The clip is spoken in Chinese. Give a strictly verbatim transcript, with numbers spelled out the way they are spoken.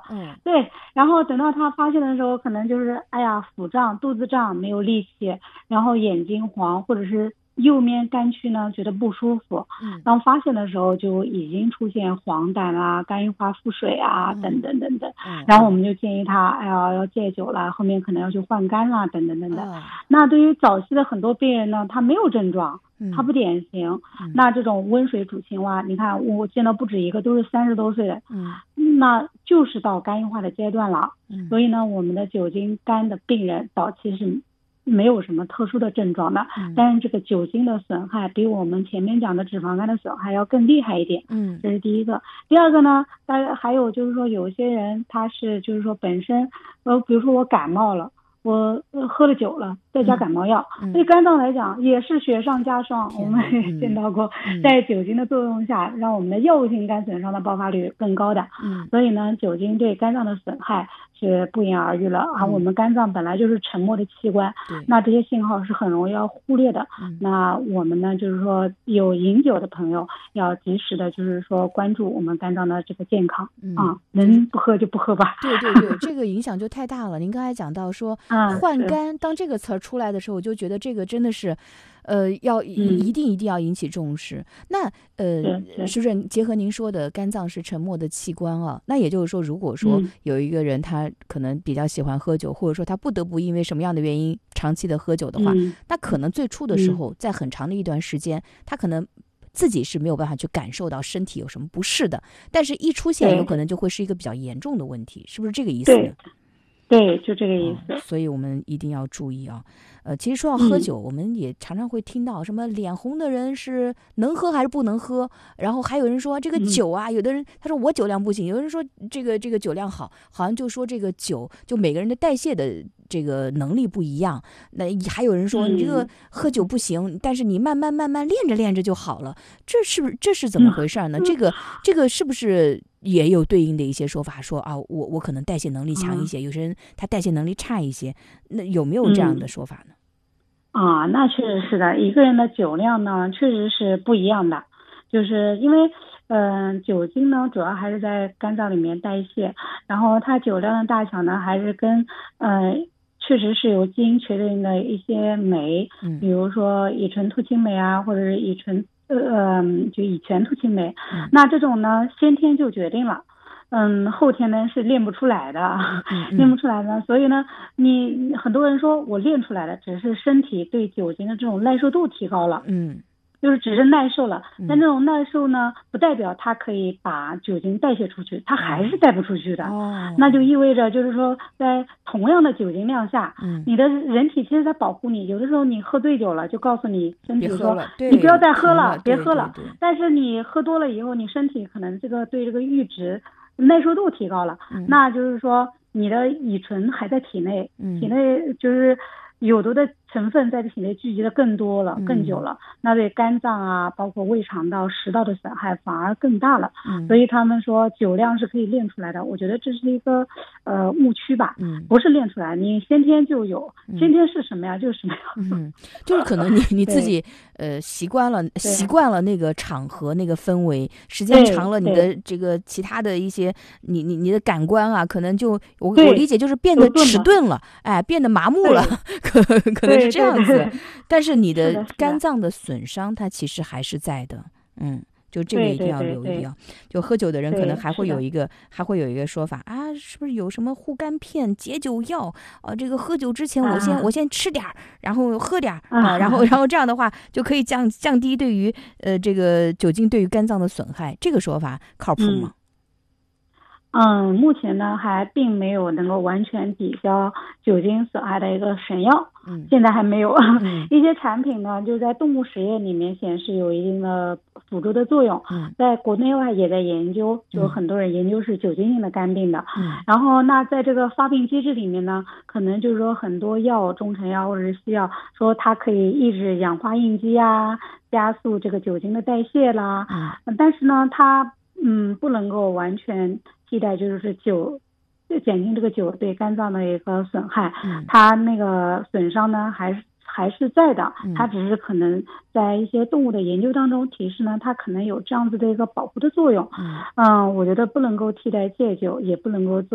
嗯， 对，然后等到他发现的时候，可能就是哎呀腹胀、肚子胀、没有力气，然后眼睛黄，或者是右面肝区呢觉得不舒服。 嗯， 当发现的时候就已经出现黄疸啊、肝硬化腹水啊等嗯， 等等等。 嗯，嗯， 然后我们就建议他，哎呀要戒酒了，后面可能要去换肝啦等等等等。 哦， 那对于早期的很多病人呢，他没有症状。他嗯， 不典型， 嗯， 那这种温水煮青蛙，你看我见到不止一个，都是三十多岁的， 嗯， 那就是到肝硬化的阶段了。 嗯， 所以呢，我们的酒精肝的病人早期是没有什么特殊的症状的， 嗯， 但是这个酒精的损害比我们前面讲的脂肪肝的损害要更厉害一点， 嗯， 这是第一个。第二个呢，大家还有就是说，有些人他是就是说本身，呃，比如说我感冒了。我呃喝了酒了，再加嗯， 感冒药，对嗯， 肝脏来讲也是雪上加霜。我天呐， 们也见嗯， 到过， 嗯， 在酒精的作用下，让我们的药物性肝损伤的爆发率更高的。 嗯， 所以呢，酒精对肝脏的损害是不言而喻了。而我嗯， 们肝脏本来就是沉默的器官， 对， 那这些信号是很容易要忽略的。 嗯， 那我们呢，就是说有饮酒的朋友要及时的，就是说关注我们肝脏的这个健康嗯， 啊， 就是能不喝就不喝吧。 对对对，这个影响就太大了。您刚才讲到说嗯，是， 换肝，当这个词儿出来的时候，我就觉得这个真的是，呃，要一一嗯， 定一定要引起重视。那呃， 是是， 是不是结合您说的，肝脏是沉默的器官啊？那也就是说，如果说嗯有一个人他可能比较喜欢喝酒，或者说他不得不因为什么样的原因长期的喝酒的话， 嗯那可能最初的时嗯， 候，在很长的一段时间，他可能自己是没有办法去感受到身体有什么不适的，但是一出现，有对可能就会是一个比较严重的问题，是不是这个意思呢？ 对对，就这个意哦， 思。 所以我们一定要注意啊。呃，其实说到喝嗯酒，我们也常常会听到什么脸红的人是能喝还是不能喝，然后还有人说这个嗯酒啊，有的人他说我酒量不行，有人说这个这个酒量好，好像就说这个酒就每个人的代谢的这个能力不一样。那还有人说你这个嗯喝酒不行，但是你慢慢慢慢练着练着就好了，这是不是这是怎么回事呢？这个这个是不是也有对应的一些说法，说啊，我我可能代谢能力强一啊些，有些人他代谢能力差一些，那有没有这样嗯。 的说法呢？ 啊，那确实是的，一个人的酒量呢，确实是不一样的，就是因为，嗯、酒精呢，主要还是在肝脏里面代谢，然后它酒量的大小呢，还是跟，呃，确实是有基因决定的一些酶， 嗯比如说乙醇突青酶啊，或者是乙醇，呃，呃就乙醛突青酶， 嗯那这种呢，先天就决定了。嗯，后天呢是练不出来的， 嗯嗯练不嗯出来的。所以呢，你很多人说我练出来的，只是身体对酒精的这种耐受度提高了， 嗯就是只是耐受了。但嗯， 这种耐受呢，不代表它可以把酒精代谢出去，它还是哦带不出去的。 哦， 那就意味着，就是说，在同样的酒精量下， 嗯， 你的人体其实在保护你。有的时候你喝醉酒了，就告诉你身体说， 别喝了，对， 你不要再喝停了， 了，别喝了。 对对对， 但是你喝多了以后，你身体可能这个对这个阈值耐受度提高了， 嗯那就是说你的乙醇还在体内， 嗯体内就是有毒的成分在体内聚集的更多了，更久嗯了，那对肝脏啊，包括胃肠道、食道的损害反而更大了。所嗯以他们说酒量是可以练出来的，我觉得这是一个呃误区吧， 嗯不是练出来，你先天就有， 嗯先天是什么呀就是什么呀。 嗯，就是可能你你自对己呃习惯了习对惯了那个场合那个氛围，时间对长了，你对的这个其他的一些你你你的感官啊，可能就我我对理解就是变得就钝了迟钝了，哎，变得麻木了，可可能是对这样子。 对对对， 但是你的是的是的肝脏的损伤，它其实还是在的，嗯。就这个对一定要对对对留意啊！就喝酒的人可能对还会是的有一个，还会有一个说法啊，是不是有什么护肝片、解酒药啊？这个喝酒之前我先、 啊我先吃点儿，然后喝点儿啊啊，然后然后这样的话就可以降降低对于呃这个酒精对于肝脏的损害。这个说法靠谱吗？ 嗯，目前呢还并没有能够完全抵消酒精损害的一个神药， 嗯现在还没有。 嗯一些产品呢就在动物实验里面显示有一定的辅助的作用， 嗯在国内外也在研究，就有嗯很多人研究是酒精性的肝病的。 嗯然后那在这个发病机制里面呢，可能就是说很多药，中成药或者是西药，说它可以抑制氧化应激啊，加速这个酒精的代谢啦。 嗯但是呢，它嗯不能够完全替代，就是酒，就减轻这个酒对肝脏的一个损害。 嗯它那个损伤呢还是还是在的，它只是可能在一些动物的研究当中提示呢，它可能有这样子的一个保护的作用。 嗯。 嗯，我觉得不能够替代戒酒，也不能够做